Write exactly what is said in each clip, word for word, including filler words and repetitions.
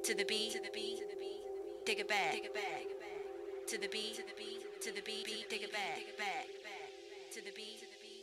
to the beat, to the beat, take it back, take it back, to the beat, to the beat, to the beat, take it back, take it back, to the beat, to the beat.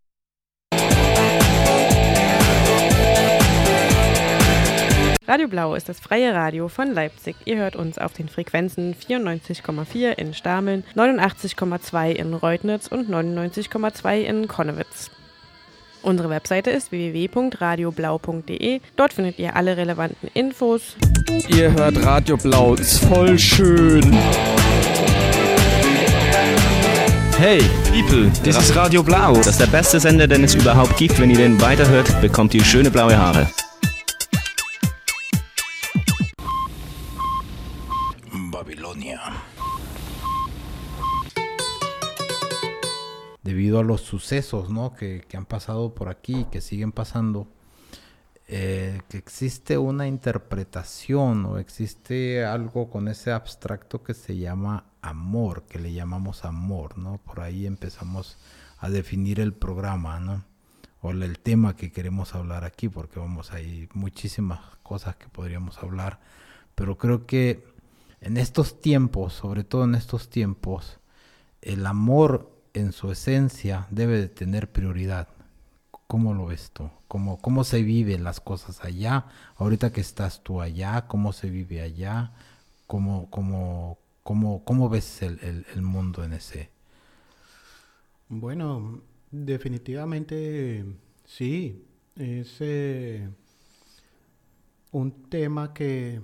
Radio Blau ist das freie Radio von Leipzig. Ihr hört uns auf den Frequenzen vierundneunzig Komma vier in Stameln, neunundachtzig Komma zwei in Reutnitz und neunundneunzig Komma zwei in Konnewitz. Unsere Webseite ist w w w punkt radio blau punkt d e. Dort findet ihr alle relevanten Infos. Ihr hört Radio Blau, ist voll schön. Hey, People, das ist Radio Blau. Das ist der beste Sender, den es überhaupt gibt. Wenn ihr den weiterhört, bekommt ihr schöne blaue Haare. Babilonia. Debido a los sucesos, ¿no? que, que han pasado por aquí, que siguen pasando, eh, que existe una interpretación o existe algo con ese abstracto que se llama amor, que le llamamos amor, ¿no? Por ahí empezamos a definir el programa, ¿no? O el tema que queremos hablar aquí, porque vamos, hay muchísimas cosas que podríamos hablar, pero creo que en estos tiempos, sobre todo en estos tiempos, el amor en su esencia debe de tener prioridad. ¿Cómo lo ves tú? ¿Cómo, cómo se viven las cosas allá? Ahorita que estás tú allá, ¿cómo se vive allá? ¿Cómo, cómo, cómo, cómo ves el, el, el mundo en ese? Bueno, definitivamente sí. Es eh, un tema que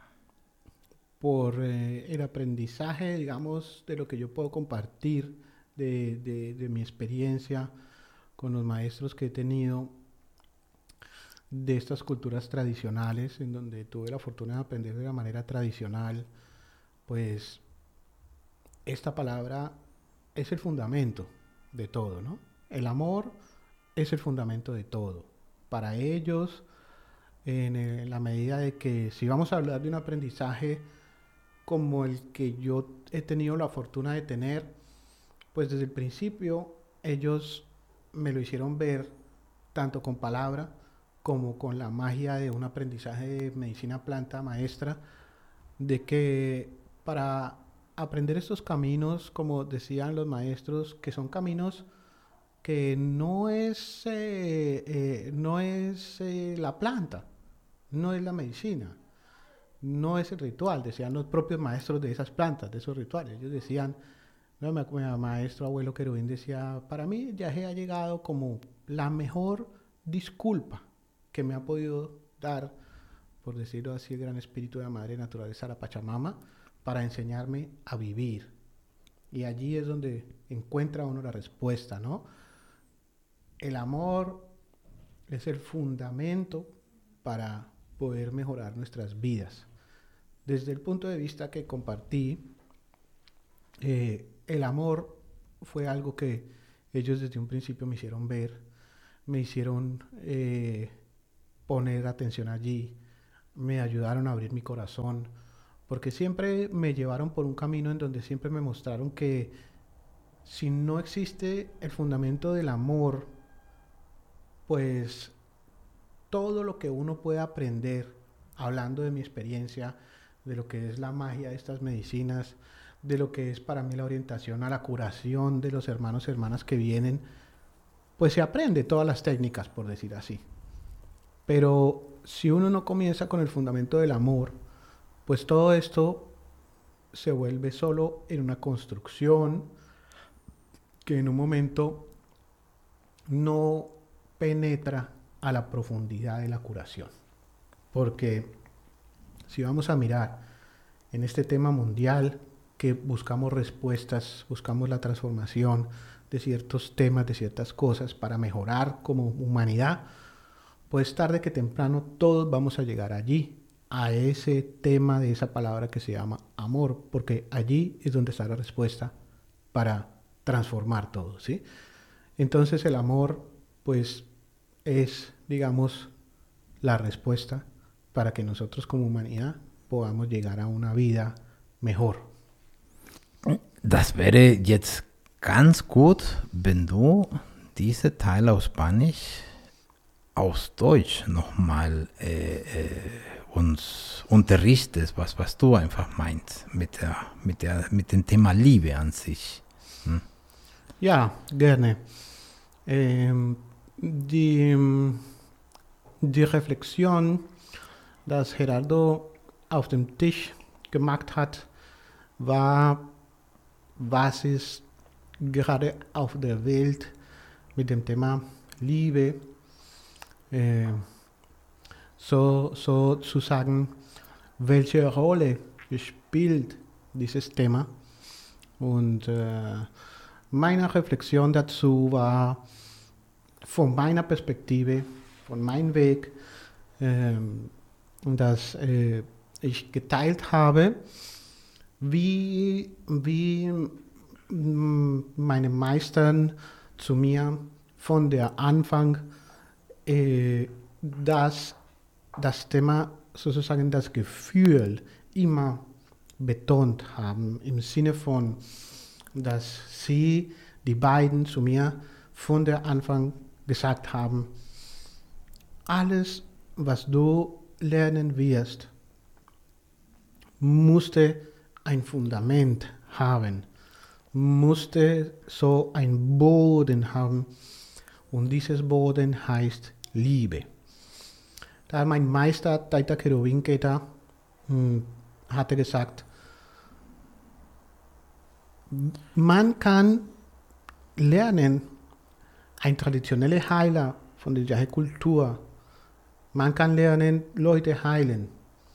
por eh, el aprendizaje, digamos, de lo que yo puedo compartir, De, de, de mi experiencia con los maestros que he tenido de estas culturas tradicionales, en donde tuve la fortuna de aprender de la manera tradicional, pues esta palabra es el fundamento de todo, ¿no? El amor es el fundamento de todo. Para ellos, en, en la medida de que si vamos a hablar de un aprendizaje como el que yo he tenido la fortuna de tener, pues desde el principio ellos me lo hicieron ver tanto con palabra como con la magia de un aprendizaje de medicina planta maestra, de que para aprender estos caminos, como decían los maestros, que son caminos que no es, eh, eh, no es eh, la planta, no es la medicina, no es el ritual, decían los propios maestros de esas plantas, de esos rituales. Ellos decían, no, mi, mi maestro abuelo querubín decía, para mí el viaje ha llegado como la mejor disculpa que me ha podido dar, por decirlo así, el gran espíritu de la madre naturaleza, la Pachamama, para enseñarme a vivir. Y allí es donde encuentra uno la respuesta, ¿no? El amor es el fundamento para poder mejorar nuestras vidas. Desde el punto de vista que compartí, eh, el amor fue algo que ellos desde un principio me hicieron ver, me hicieron eh, poner atención allí, me ayudaron a abrir mi corazón, porque siempre me llevaron por un camino en donde siempre me mostraron que si no existe el fundamento del amor, pues todo lo que uno puede aprender, hablando de mi experiencia, de lo que es la magia de estas medicinas, de lo que es para mí la orientación a la curación de los hermanos y hermanas que vienen, pues se aprende todas las técnicas, por decir así. Pero si uno no comienza con el fundamento del amor, pues todo esto se vuelve solo en una construcción que en un momento no penetra a la profundidad de la curación. Porque si vamos a mirar en este tema mundial, que buscamos respuestas, buscamos la transformación de ciertos temas, de ciertas cosas para mejorar como humanidad, pues tarde que temprano todos vamos a llegar allí, a ese tema de esa palabra que se llama amor, porque allí es donde está la respuesta para transformar todo, ¿sí? Entonces el amor, pues, es, digamos, la respuesta para que nosotros como humanidad podamos llegar a una vida mejor. Das wäre jetzt ganz gut, wenn du diese Teile aus Spanisch aus Deutsch nochmal äh, äh, uns unterrichtest, was, was du einfach meinst mit, der, mit, der, mit dem Thema Liebe an sich. Hm? Ja, gerne. Ähm, die, die Reflexion, dass Gerardo auf dem Tisch gemacht hat, war, was ist gerade auf der Welt mit dem Thema Liebe, äh, so, so zu sagen, welche Rolle spielt dieses Thema. Und äh, meine Reflexion dazu war von meiner Perspektive, von meinem Weg, äh, dass äh, ich geteilt habe, wie, wie meine Meistern zu mir von der Anfang äh, das, das Thema, sozusagen das Gefühl immer betont haben, im Sinne von, dass sie, die beiden zu mir von der Anfang gesagt haben, alles, was du lernen wirst, musste ein Fundament haben, musste so ein Boden haben, und dieses Boden heißt Liebe. Da mein Meister Taita Kerubin Keta hatte gesagt, man kann lernen, ein traditioneller Heiler von der Yahe-Kultur, man kann lernen, Leute heilen,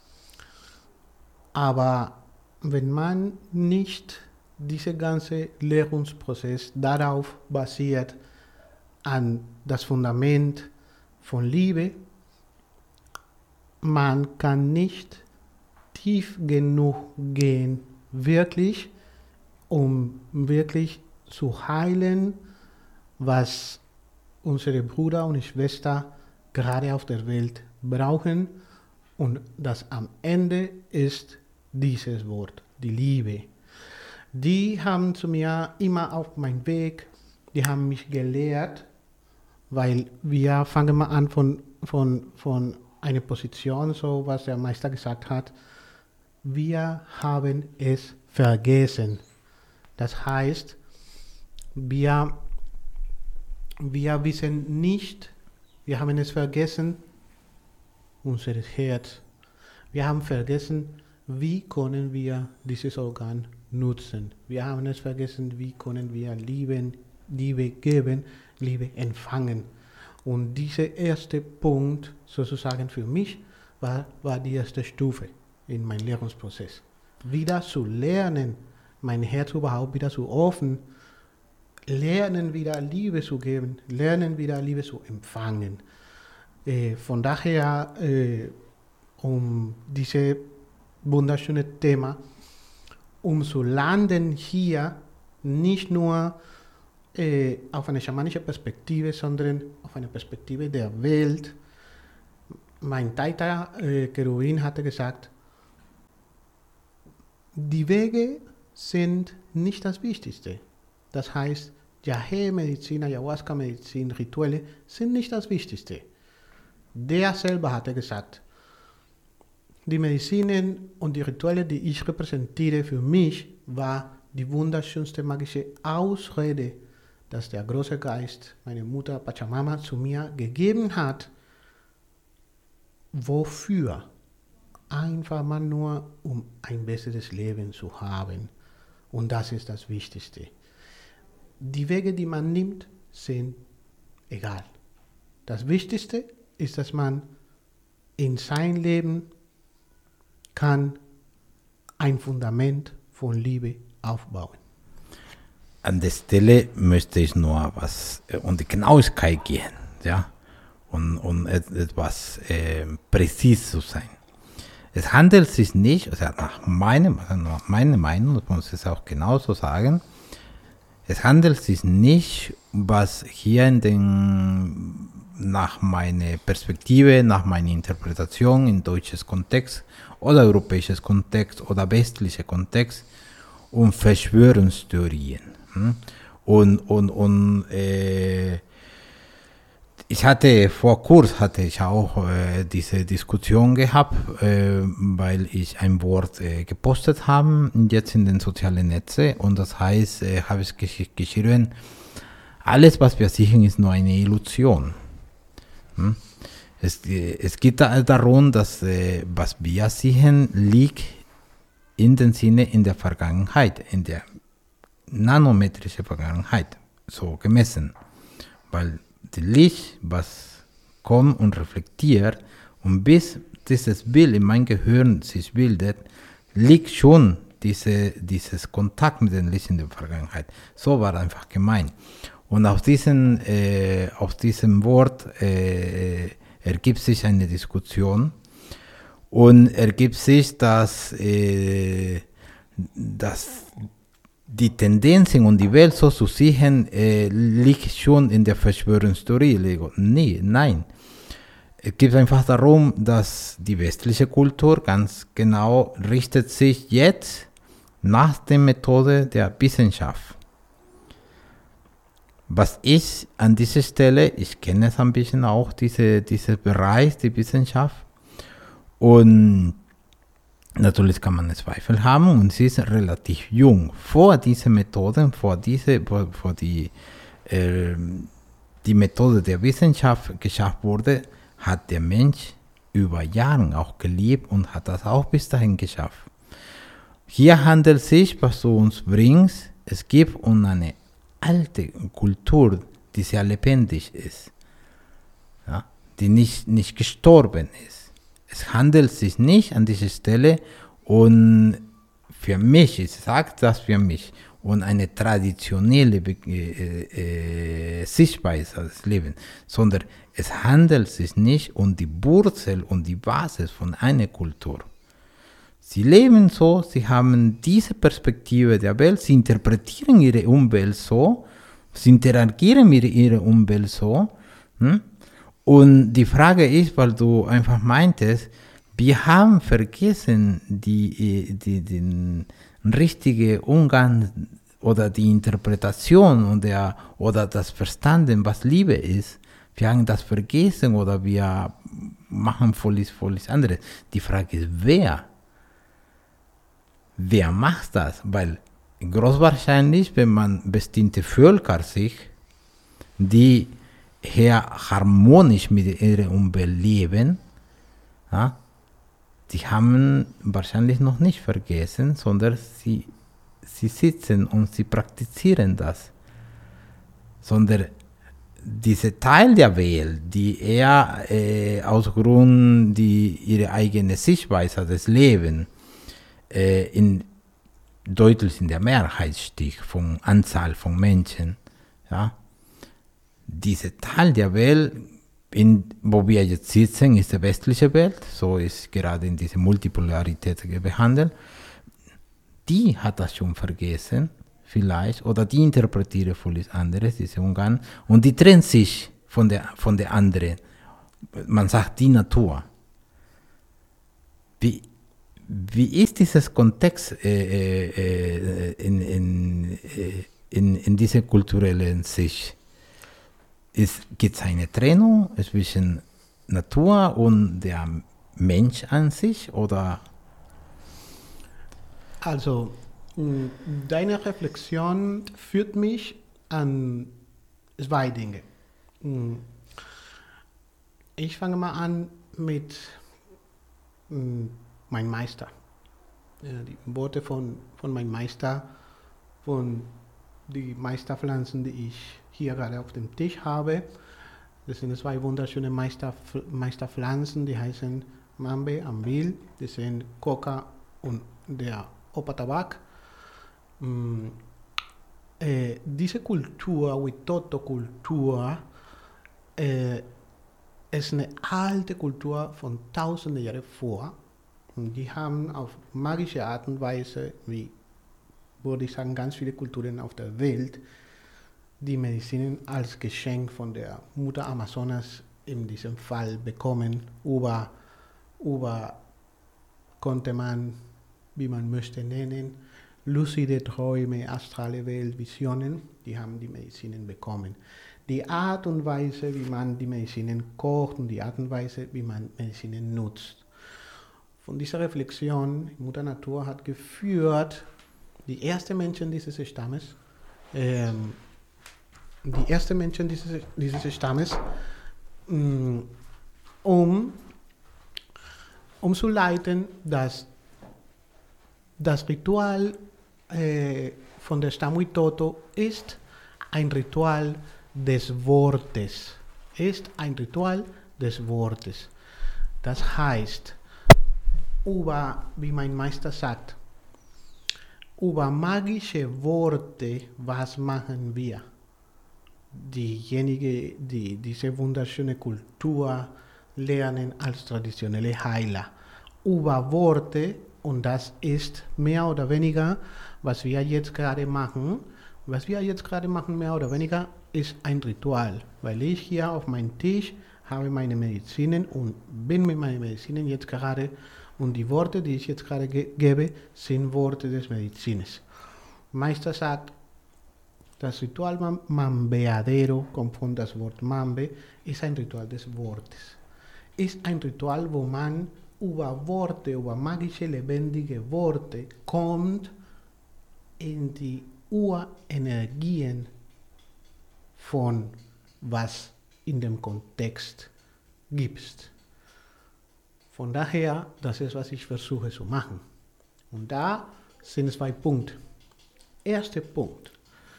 aber wenn man nicht diesen ganzen Lehrungsprozess darauf basiert, an das Fundament von Liebe, man kann nicht tief genug gehen, wirklich, um wirklich zu heilen, was unsere Brüder und Schwestern gerade auf der Welt brauchen. Und das am Ende ist dieses Wort, die Liebe. Die haben zu mir immer auf meinem Weg, die haben mich gelehrt, weil wir fangen mal an von, von, von einer Position, so was der Meister gesagt hat, wir haben es vergessen. Das heißt, wir, wir wissen nicht, wir haben es vergessen, unser Herz. Wir haben vergessen, wie können wir dieses Organ nutzen. Wir haben es vergessen, wie können wir lieben, Liebe geben, Liebe empfangen. Und dieser erste Punkt, sozusagen für mich, war, war die erste Stufe in meinem Lehrungsprozess. Wieder zu lernen, mein Herz überhaupt wieder zu öffnen, lernen wieder Liebe zu geben, lernen wieder Liebe zu empfangen. Äh, von daher, äh, um dieses wunderschöne Thema, um zu landen hier, nicht nur äh, auf eine schamanische Perspektive, sondern auf eine Perspektive der Welt. Mein Taita äh, Kerubin hatte gesagt, die Wege sind nicht das Wichtigste. Das heißt, Yahe-Medizin, Ayahuasca-Medizin, Rituelle sind nicht das Wichtigste. Der selber hatte gesagt, die Medizinen und die Rituale, die ich repräsentiere, für mich war die wunderschönste magische Ausrede, dass der große Geist, meine Mutter Pachamama, zu mir gegeben hat. Wofür? Einfach mal nur, um ein besseres Leben zu haben. Und das ist das Wichtigste. Die Wege, die man nimmt, sind egal. Das Wichtigste ist, dass man in sein Leben kann ein Fundament von Liebe aufbauen. An der Stelle möchte ich nur was äh, um die Genauigkeit gehen, ja, und, und etwas äh, präzis zu sein. Es handelt sich nicht, also nach meinem, nach meiner Meinung, das muss ich auch genauso sagen, es handelt sich nicht, was hier in den, nach meiner Perspektive, nach meiner Interpretation in deutsches Kontext oder europäisches Kontext oder westlicher Kontext, um Verschwörungstheorien. Hm? Und, und, und äh, Ich hatte vor Kurs hatte ich auch äh, diese Diskussion gehabt, äh, weil ich ein Wort äh, gepostet habe, jetzt in den sozialen Netzen, und das heißt, äh, habe ich gesch- geschrieben, alles, was wir sehen, ist nur eine Illusion. Hm? Es, äh, es geht da, darum, dass äh, was wir sehen, liegt in dem Sinne in der Vergangenheit, in der nanometrischen Vergangenheit, so gemessen, weil das Licht, was kommt und reflektiert, und bis dieses Bild in meinem Gehirn sich bildet, liegt schon diese, dieses Kontakt mit dem Licht in der Vergangenheit. So war einfach gemeint. Und aus, diesen, äh, aus diesem Wort äh, ergibt sich eine Diskussion und ergibt sich, dass, äh, dass die Tendenzen und die Welt so zu sehen, äh, liegt schon in der Verschwörungstheorie. Nee, nein. Es geht einfach darum, dass die westliche Kultur ganz genau richtet sich jetzt nach der Methode der Wissenschaft. Was ich an dieser Stelle, ich kenne es ein bisschen auch, diese, diese Bereich, die Wissenschaft, und natürlich kann man Zweifel haben, und sie ist relativ jung. Vor diese Methoden, vor diese, vor, vor die, äh, die Methode der Wissenschaft geschafft wurde, hat der Mensch über Jahre auch gelebt und hat das auch bis dahin geschafft. Hier handelt es sich, was du uns bringst, es geht um eine alte Kultur, die sehr lebendig ist, ja, die nicht, nicht gestorben ist. Es handelt sich nicht an dieser Stelle, und für mich, ich sage das für mich, und eine traditionelle äh, äh, Sichtweise des Lebens, sondern es handelt sich nicht um die Wurzel und die Basis von einer Kultur. Sie leben so, sie haben diese Perspektive der Welt, sie interpretieren ihre Umwelt so, sie interagieren mit ihrer Umwelt so. Hm? Und die Frage ist, weil du einfach meintest, wir haben vergessen, die, die, den richtigen Umgang oder die Interpretation und der, oder das Verstanden, was Liebe ist. Wir haben das vergessen oder wir machen völlig, völlig anderes. Die Frage ist, wer? Wer macht das? Weil großwahrscheinlich, wenn man bestimmte Völker sieht, die hier harmonisch mit ihrer Umwelt leben, ja, die haben wahrscheinlich noch nicht vergessen, sondern sie, sie sitzen und sie praktizieren das. Sondern dieser Teil der Welt, die eher äh, aus Grund die ihre eigene Sichtweise des Lebens äh, in, deutlich in der Mehrheit steht, von Anzahl von Menschen, ja, dieser Teil der Welt, in, wo wir jetzt sitzen, ist die westliche Welt, so ist gerade in dieser Multipolarität behandelt, die hat das schon vergessen, vielleicht, oder die interpretieren völlig anderes, diese Umgang, und die trennt sich von der, von der anderen. Man sagt die Natur. Wie, wie ist dieses Kontext äh, äh, in, in, in, in dieser kulturellen Sicht? Gibt es eine Trennung zwischen Natur und der Mensch an sich, oder? Also, deine Reflexion führt mich an zwei Dinge. Ich fange mal an mit meinem Meister. Die Worte von, von meinem Meister, von den Meisterpflanzen, die ich hier gerade auf dem Tisch habe. Das sind zwei wunderschöne Meister, Meisterpflanzen, die heißen Mambe, Ambil, das sind Coca und der Opa-Tabak. Mm, äh, diese Kultur, Witoto-Kultur, äh, ist eine alte Kultur von tausenden Jahren vor. Und die haben auf magische Art und Weise, wie würde ich sagen, ganz viele Kulturen auf der Welt, die Medizin als Geschenk von der Mutter Amazonas in diesem Fall bekommen. Über, über konnte man, wie man möchte nennen, lucide Träume, astrale Welt, Visionen, die haben die Medizinen bekommen. die Art und Weise, wie man die Medizinen kocht und die Art und Weise, wie man Medizinen nutzt. Von dieser Reflexion, Mutter Natur hat geführt, die ersten Menschen dieses Stammes, ähm, die ersten Menschen dieses, dieses Stammes, mh, um, um zu leiten, dass das Ritual äh, von der Stamm Witoto ist ein Ritual des Wortes. Ist ein Ritual des Wortes. Das heißt, über, wie mein Meister sagt, über magische Worte, was machen wir? Diejenigen, die diese wunderschöne Kultur lernen als traditionelle Heiler. Über Worte, und das ist mehr oder weniger, was wir jetzt gerade machen, was wir jetzt gerade machen, mehr oder weniger, ist ein Ritual, weil ich hier auf meinem Tisch habe meine Medizinen und bin mit meinen Medizinen jetzt gerade, und die Worte, die ich jetzt gerade ge- gebe, sind Worte des Medizines. Meister sagt, das Ritual Mambeadero, kommt von das Wort Mambe, ist ein Ritual des Wortes. Ist ein Ritual, wo man über Worte, über magische, lebendige Worte kommt in die Urenergien von was in dem Kontext gibt. Von daher, das ist, was ich versuche zu machen. Und da sind zwei Punkte. Erster Punkt,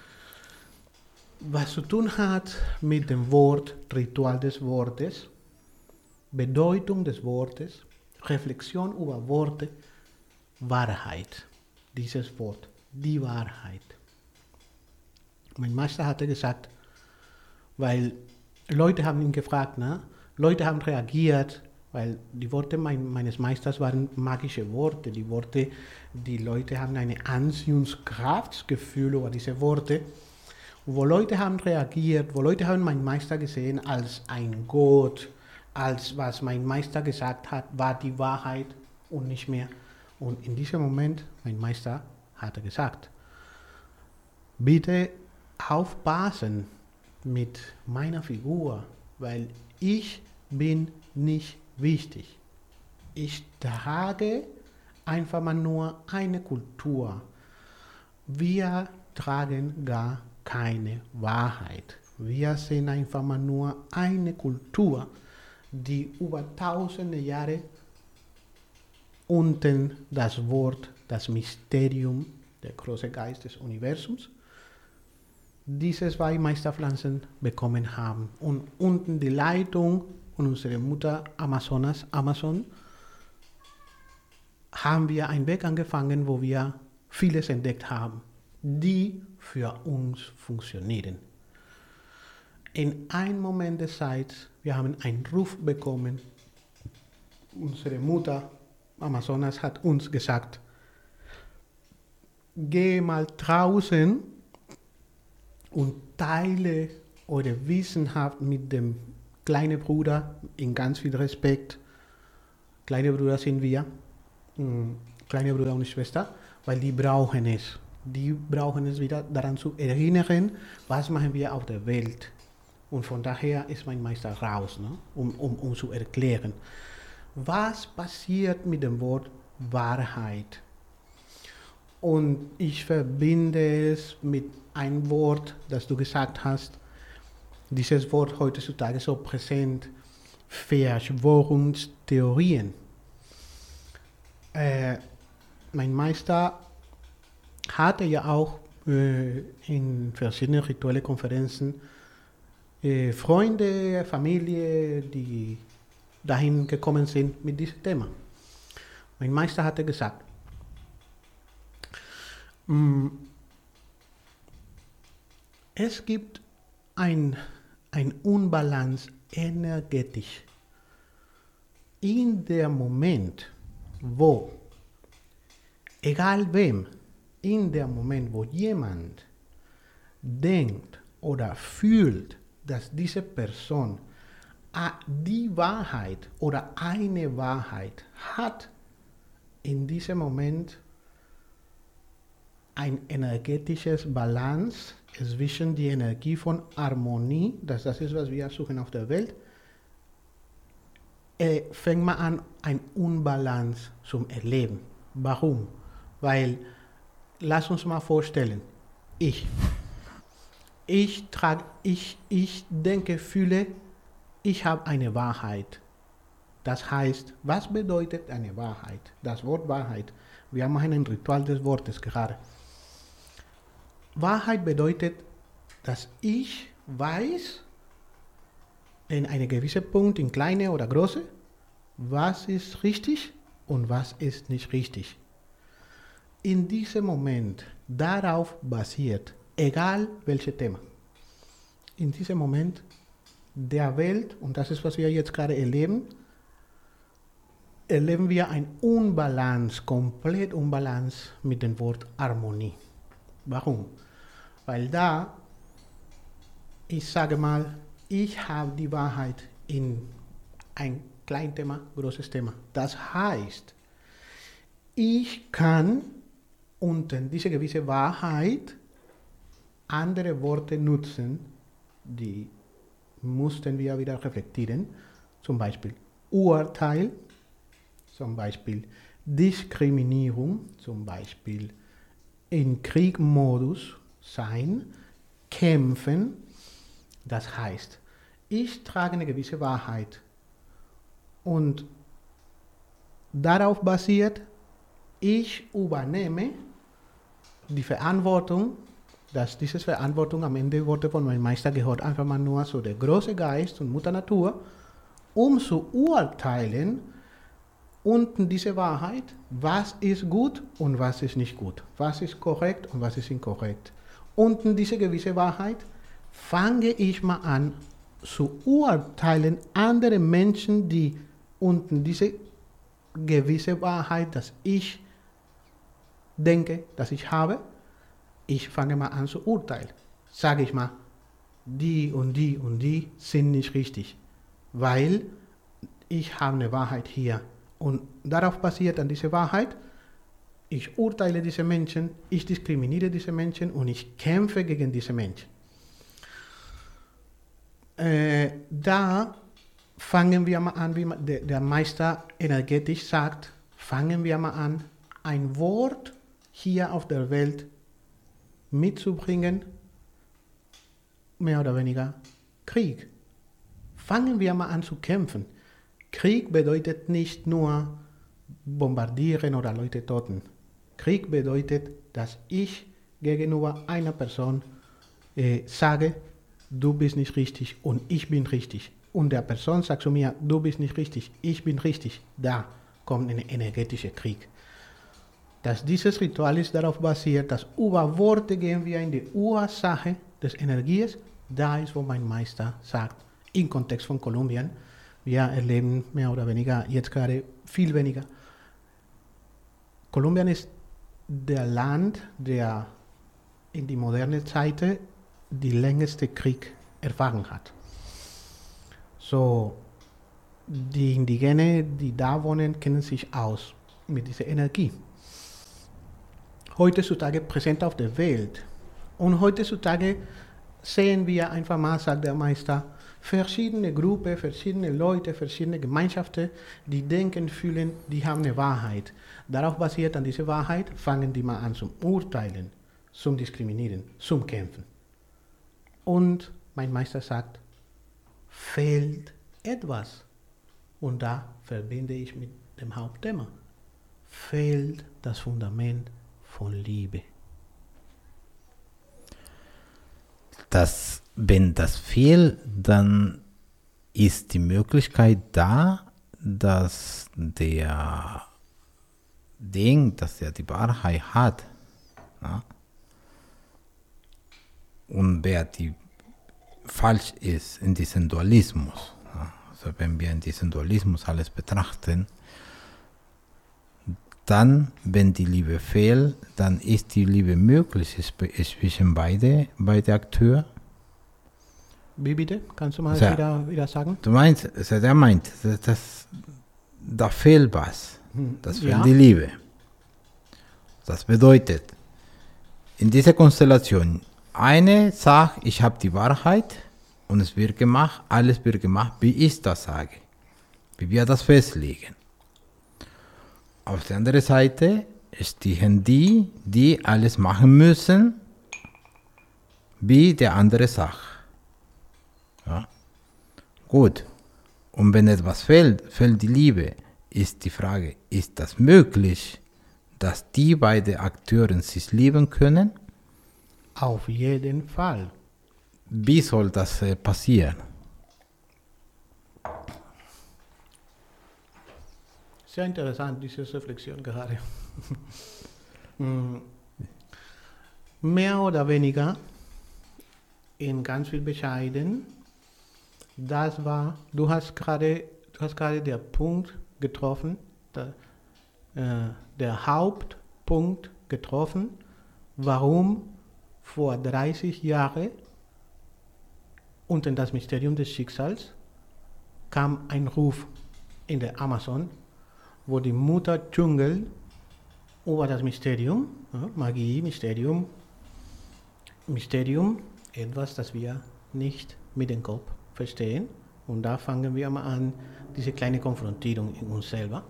was zu tun hat mit dem Wort, Ritual des Wortes, Bedeutung des Wortes, Reflexion über Worte, Wahrheit. Dieses Wort, die Wahrheit. Mein Meister hatte gesagt, weil Leute haben ihn gefragt, ne? Leute haben reagiert, weil die Worte mein, meines Meisters waren magische Worte. Die Worte, die Leute haben eine Anziehungskraftgefühl über diese Worte. Wo Leute haben reagiert, wo Leute haben meinen Meister gesehen als ein Gott, als was mein Meister gesagt hat, war die Wahrheit und nicht mehr. Und in diesem Moment, mein Meister hatte gesagt, bitte aufpassen mit meiner Figur, weil ich bin nicht wichtig. Ich trage einfach mal nur eine Kultur. Wir tragen gar keine Wahrheit. Wir sind einfach mal nur eine Kultur, die über tausende Jahre unten das Wort, das Mysterium, der große Geist des Universums, diese zwei Meisterpflanzen bekommen haben. Und unten die Leitung von unserer Mutter Amazonas, Amazon, haben wir einen Weg angefangen, wo wir vieles entdeckt haben, die für uns funktionieren. In einem Moment der Zeit, wir haben einen Ruf bekommen, unsere Mutter Amazonas hat uns gesagt, geh mal draußen und teile eure Wissenschaft mit dem kleinen Bruder in ganz viel Respekt. Kleine Brüder sind wir, kleine Bruder und Schwester, weil die brauchen es. Die brauchen es wieder daran zu erinnern, was machen wir auf der Welt. Und von daher ist mein Meister raus, ne? um, um, um zu erklären, was passiert mit dem Wort Wahrheit. Und ich verbinde es mit einem Wort, das du gesagt hast, dieses Wort heutzutage so präsent, Verschwörungstheorien. Äh, mein Meister hatte ja auch äh, in verschiedenen rituellen Konferenzen äh, Freunde, Familie, die dahin gekommen sind mit diesem Thema. Mein Meister hatte gesagt, mh, es gibt ein, ein Unbalance energetisch. In dem Moment, wo, egal wem, in dem Moment, wo jemand denkt oder fühlt, dass diese Person die Wahrheit oder eine Wahrheit hat, in diesem Moment ein energetisches Balance zwischen die Energie von Harmonie, das, das ist, was wir suchen auf der Welt, äh, fängt man an, ein Unbalance zu erleben. Warum? Weil, lass uns mal vorstellen, ich, ich trage, ich, ich denke, fühle, ich habe eine Wahrheit. Das heißt, was bedeutet eine Wahrheit? Das Wort Wahrheit. Wir machen ein Ritual des Wortes gerade. Wahrheit bedeutet, dass ich weiß, in einem gewissen Punkt, in kleine oder große, was ist richtig und was ist nicht richtig. In diesem Moment, darauf basiert, egal welches Thema, in diesem Moment der Welt, und das ist, was wir jetzt gerade erleben, erleben wir ein Unbalance, komplett Unbalance mit dem Wort Harmonie. Warum? Weil da, ich sage mal, ich habe die Wahrheit in ein kleines Thema, großes Thema. Das heißt, ich kann unter diese gewisse Wahrheit andere Worte nutzen, die mussten wir wieder reflektieren, zum Beispiel Urteil, zum Beispiel Diskriminierung, zum Beispiel in Kriegmodus sein, kämpfen. Das heißt, ich trage eine gewisse Wahrheit und darauf basiert, ich übernehme die Verantwortung, dass diese Verantwortung am Ende wurde von meinem Meister gehört, einfach mal nur so der große Geist und Mutter Natur, um zu urteilen, unten diese Wahrheit, was ist gut und was ist nicht gut, was ist korrekt und was ist inkorrekt. Unten diese gewisse Wahrheit, fange ich mal an zu urteilen andere Menschen, die unten diese gewisse Wahrheit, dass ich denke, dass ich habe, ich fange mal an zu urteilen. Sage ich mal, die und die und die sind nicht richtig, weil ich habe eine Wahrheit hier. Und darauf basiert an diese Wahrheit, ich urteile diese Menschen, ich diskriminiere diese Menschen und ich kämpfe gegen diese Menschen. Äh, da fangen wir mal an, wie der, der Meister energetisch sagt, fangen wir mal an, ein Wort hier auf der Welt mitzubringen, mehr oder weniger Krieg. Fangen wir mal an zu kämpfen. Krieg bedeutet nicht nur bombardieren oder Leute töten. Krieg bedeutet, dass ich gegenüber einer Person äh, sage, du bist nicht richtig und ich bin richtig. Und der Person sagt zu mir, du bist nicht richtig, ich bin richtig. Da kommt ein energetischer Krieg. Dass dieses Ritual ist darauf basiert, dass über Worte gehen wir in die Ursache des Energies. Da ist, wo mein Meister sagt, im Kontext von Kolumbien, wir erleben mehr oder weniger, jetzt gerade viel weniger. Kolumbien ist der Land, der in die moderne Zeit die längste Krieg erfahren hat. So, die Indigenen, die da wohnen, kennen sich aus mit dieser Energie. Heutzutage präsent auf der Welt. Und heutzutage sehen wir einfach mal, sagt der Meister, verschiedene Gruppen, verschiedene Leute, verschiedene Gemeinschaften, die denken, fühlen, die haben eine Wahrheit. Darauf basiert an dieser Wahrheit, fangen die mal an zum Urteilen, zum Diskriminieren, zum Kämpfen. Und mein Meister sagt, fehlt etwas. Und da verbinde ich mit dem Hauptthema. Fehlt das Fundament von Liebe. Das, wenn das fehlt, dann ist die Möglichkeit da, dass der denkt, dass er die Wahrheit hat. Ja? Und wer die falsch ist in diesem Dualismus. Ja? Also wenn wir in diesem Dualismus alles betrachten, dann, wenn die Liebe fehlt, dann ist die Liebe möglich zwischen beide, beide Akteure. Wie bitte? Kannst du mal also, wieder, wieder sagen? Du meinst, also der meint, dass, dass, da fehlt was. Das fehlt Ja. die Liebe. Das bedeutet, in dieser Konstellation, eine sagt, ich habe die Wahrheit und es wird gemacht, alles wird gemacht, wie ich das sage, wie wir das festlegen. Auf der anderen Seite stehen die, die alles machen müssen, wie der andere sagt. Ja. Gut. Und wenn etwas fehlt, fehlt die Liebe, ist die Frage, ist das möglich, dass die beiden Akteure sich lieben können? Auf jeden Fall. Wie soll das äh, passieren? Sehr interessant, diese Reflexion gerade. Mehr oder weniger, in ganz viel bescheiden, das war, du hast gerade, du hast gerade den Punkt getroffen, der, äh, der Hauptpunkt getroffen, warum vor dreißig Jahren unter das Mysterium des Schicksals kam ein Ruf in der Amazon, wo die Mutter Dschungel über das Mysterium, ja, Magie, Mysterium, Mysterium, etwas, das wir nicht mit dem Kopf verstehen. Und da fangen wir mal an, diese kleine Konfrontierung in uns selber.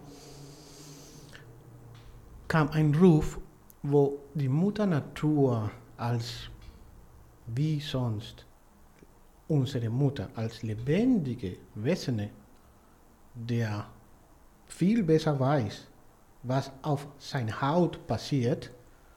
Kam ein Ruf, wo die Mutter Natur als, wie sonst, unsere Mutter als lebendige Wesen, der viel besser weiß, was auf seiner Haut passiert,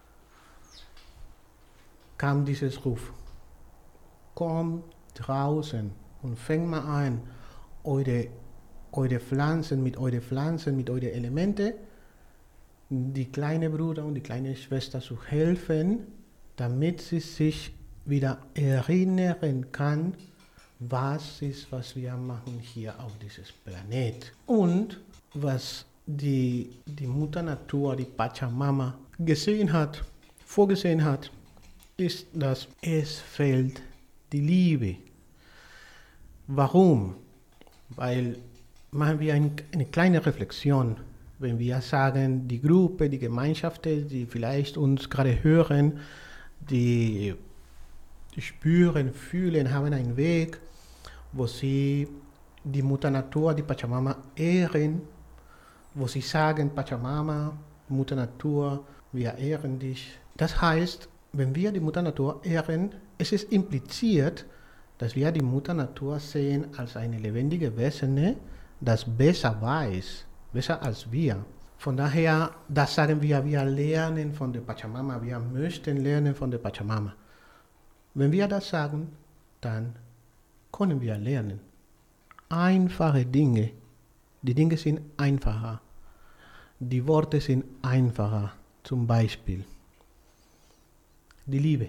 kam dieses Ruf. Komm draußen und fängt mal an, eure, eure Pflanzen, mit euren Pflanzen, mit euren Elementen, die kleine Bruder und die kleine Schwester zu helfen, damit sie sich wieder erinnern kann, was ist, was wir machen hier auf diesem Planet. Und was die, die Mutter Natur, die Pachamama, gesehen hat, vorgesehen hat, ist, dass es fehlt die Liebe. Warum? Weil machen wir ein, eine kleine Reflexion, wenn wir sagen, die Gruppe, die Gemeinschaft, die vielleicht uns gerade hören, die, die spüren, fühlen, haben einen Weg, wo sie die Mutter Natur, die Pachamama ehren, wo sie sagen, Pachamama, Mutter Natur, wir ehren dich. Das heißt, wenn wir die Mutter Natur ehren, es ist impliziert, dass wir die Mutter Natur sehen als eine lebendige Wesen, das besser weiß, besser als wir. Von daher, das sagen wir, wir lernen von der Pachamama, wir möchten lernen von der Pachamama. Wenn wir das sagen, dann können wir lernen. Einfache Dinge, die Dinge sind einfacher, die Worte sind einfacher, zum Beispiel die Liebe.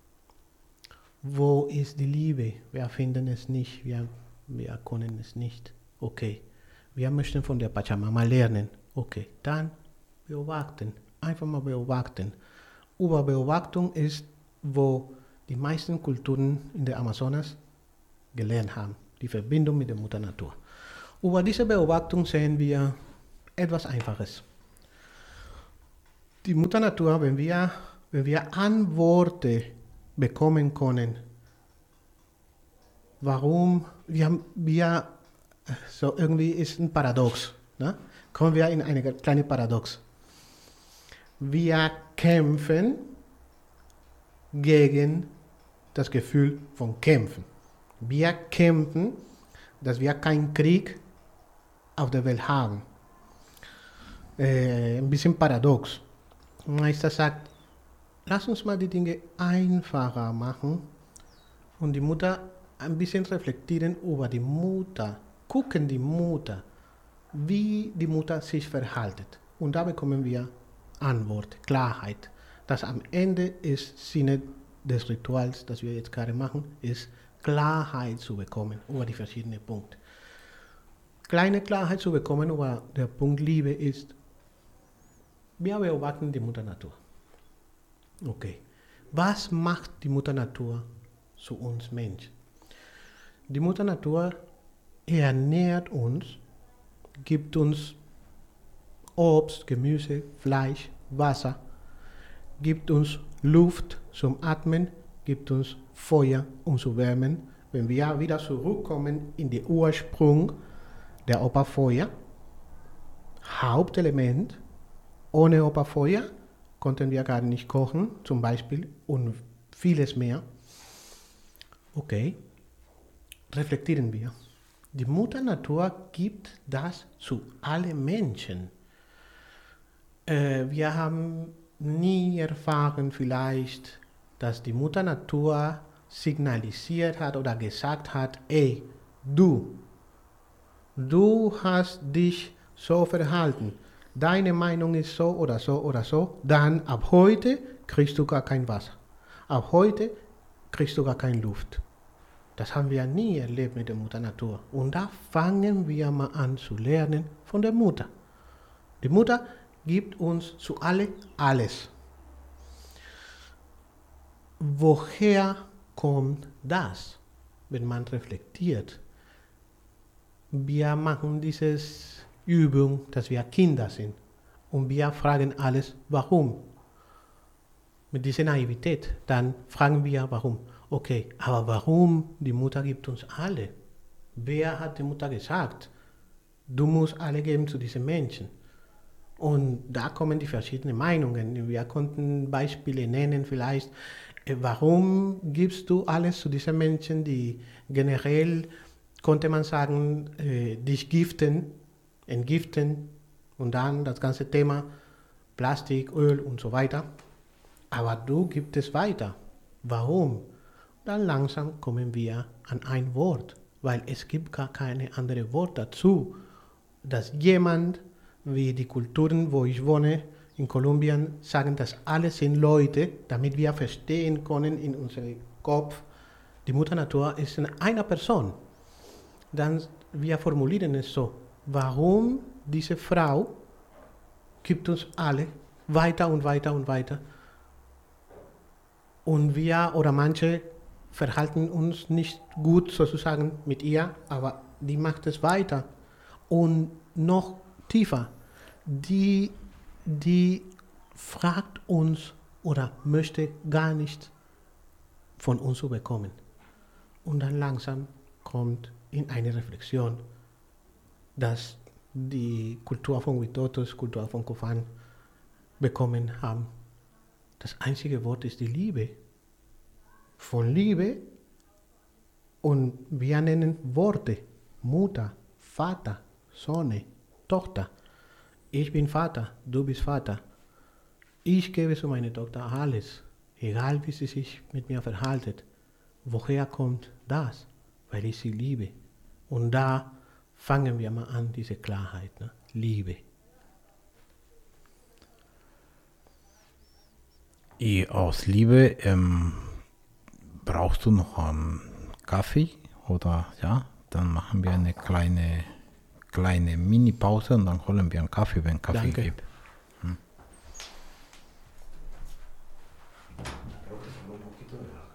Wo ist die Liebe? Wir finden es nicht, wir, wir können es nicht. Okay, wir möchten von der Pachamama lernen. Okay, dann beobachten, einfach mal beobachten. Über Beobachtung ist, wo die meisten Kulturen in der Amazonas gelernt haben, die Verbindung mit der Mutter Natur. Über diese Beobachtung sehen wir etwas Einfaches. Die Mutter Natur, wenn wir, wenn wir Antworten bekommen können, warum, wir, wir so irgendwie ist ein Paradox, ne? Kommen wir in eine kleine Paradox. Wir kämpfen gegen das Gefühl von Kämpfen. Wir kämpfen, dass wir keinen Krieg auf der Welt haben. Äh, ein bisschen paradox. Ein Meister sagt, lass uns mal die Dinge einfacher machen und die Mutter ein bisschen reflektieren über die Mutter. Gucken die Mutter, wie die Mutter sich verhält. Und da bekommen wir Antwort, Klarheit. Das am Ende ist Sinne des Rituals, das wir jetzt gerade machen, ist Klarheit zu bekommen über die verschiedenen Punkte. Kleine Klarheit zu bekommen über den Punkt Liebe ist, wir beobachten die Mutter Natur. Okay, was macht die Mutter Natur zu uns Menschen? Die Mutter Natur ernährt uns, gibt uns Obst, Gemüse, Fleisch, Wasser, gibt uns Luft zum Atmen, gibt uns Feuer, um zu wärmen. Wenn wir wieder zurückkommen in den Ursprung der Oberfeuer, Hauptelement, ohne Oberfeuer konnten wir gar nicht kochen, zum Beispiel, und vieles mehr. Okay, reflektieren wir. Die Mutter Natur gibt das zu allen Menschen. Äh, wir haben nie erfahren vielleicht, dass die Mutter Natur signalisiert hat oder gesagt hat, ey, du, du hast dich so verhalten, deine Meinung ist so oder so oder so, dann ab heute kriegst du gar kein Wasser. Ab heute kriegst du gar keine Luft. Das haben wir nie erlebt mit der Mutter Natur. Und da fangen wir mal an zu lernen von der Mutter. Die Mutter gibt uns zu alle alles. Woher kommt das, wenn man reflektiert? Wir machen diese Übung, dass wir Kinder sind. Und wir fragen alles, warum? Mit dieser Naivität. Dann fragen wir, warum. Okay, aber warum? Die Mutter gibt uns alle. Wer hat die Mutter gesagt? Du musst alle geben zu diesen Menschen. Und da kommen die verschiedenen Meinungen. Wir konnten Beispiele nennen vielleicht. Warum gibst du alles zu diesen Menschen, die generell, konnte man sagen, äh, dich giften, entgiften und dann das ganze Thema Plastik, Öl und so weiter. Aber du gibst es weiter. Warum? Dann langsam kommen wir an ein Wort, weil es gibt gar keine andere Wort dazu, dass jemand, wie die Kulturen, wo ich wohne, in Kolumbien, sagen, dass alles sind Leute, damit wir verstehen können in unserem Kopf, die Mutter Natur ist eine Person. Dann wir formulieren es so, warum diese Frau gibt uns alle weiter und weiter und weiter und wir oder manche verhalten uns nicht gut sozusagen mit ihr, aber die macht es weiter und noch tiefer. Die, die fragt uns oder möchte gar nichts von uns zu bekommen. Und dann langsam kommt in eine Reflexion, dass die Kultur von Witotos, Kultur von Kofan bekommen haben. Das einzige Wort ist die Liebe. Von Liebe, und wir nennen Worte, Mutter, Vater, Sohn, Tochter. Ich bin Vater, du bist Vater. Ich gebe zu meiner Tochter alles, egal wie sie sich mit mir verhaltet. Woher kommt das? Weil ich sie liebe. Und da fangen wir mal an, diese Klarheit, ne? Liebe. Y aus Liebe, ähm, brauchst du noch einen Kaffee? Oder ja, dann machen wir eine kleine, kleine Mini-Pause und dann holen wir einen Kaffee, wenn Kaffee Danke. gibt. Hm.